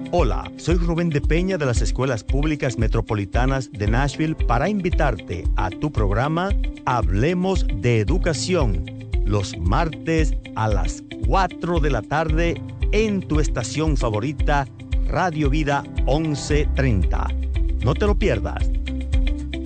Hola, soy Rubén de Peña de las Escuelas Públicas Metropolitanas de Nashville para invitarte a tu programa Hablemos de Educación, los martes a las 4 de la tarde en tu estación favorita, Radio Vida 1130. No te lo pierdas.